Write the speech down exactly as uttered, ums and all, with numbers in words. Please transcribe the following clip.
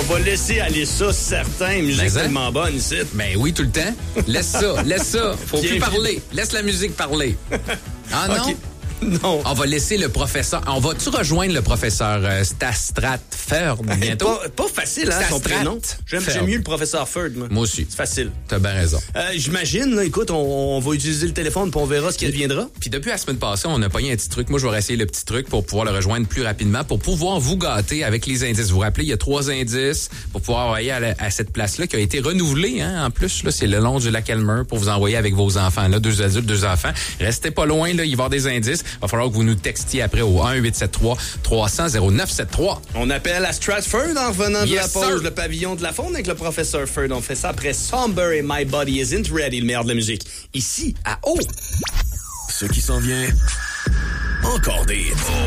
va laisser aller ça, certain. Musique Mais, hein? tellement bonne ici. Ben oui, tout le temps. Laisse ça, laisse ça. Faut Bien plus vu. parler. Laisse la musique parler. Ah non? OK. Non. On va laisser le professeur... On va-tu rejoindre le professeur euh, Stastratford bientôt? Pas, pas facile, hein, son Stastrat- prénom. J'aime, Ferd. j'aime mieux le professeur Ferd, moi. Moi aussi. C'est facile. T'as bien raison. Euh, j'imagine, là, écoute, on, on va utiliser le téléphone puis on verra ce qui adviendra. Puis depuis la semaine passée, on a pogné un petit truc. Moi, je vais essayer le petit truc pour pouvoir le rejoindre plus rapidement, pour pouvoir vous gâter avec les indices. Vous vous rappelez, il y a trois indices pour pouvoir envoyer à, la- à cette place-là qui a été renouvelée. Hein, en plus, là, c'est le long du lac Elmer pour vous envoyer avec vos enfants. Là, deux adultes, deux enfants. Restez pas loin, là, il va y avoir des indices. Il va falloir que vous nous textiez après au un huit sept trois trois cents zéro neuf sept trois. On appelle à Stratford en revenant de Yes, la pause, sir. le pavillon de la faune avec le professeur Ferd. On fait ça après Somber et My Body Isn't Ready, le meilleur de la musique. Ici, à O. Ce qui s'en vient, encore des hits.